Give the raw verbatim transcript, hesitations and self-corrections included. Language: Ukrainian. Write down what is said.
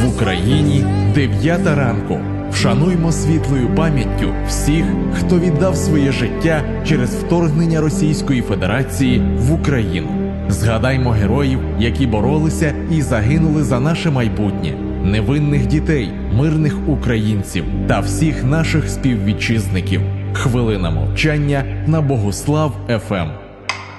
В Україні дев'ята ранку. Вшануймо світлою пам'яттю всіх, хто віддав своє життя через вторгнення Російської Федерації в Україну. Згадаймо героїв, які боролися і загинули за наше майбутнє, невинних дітей, мирних українців та всіх наших співвітчизників. Хвилина мовчання на Богослав еф ем.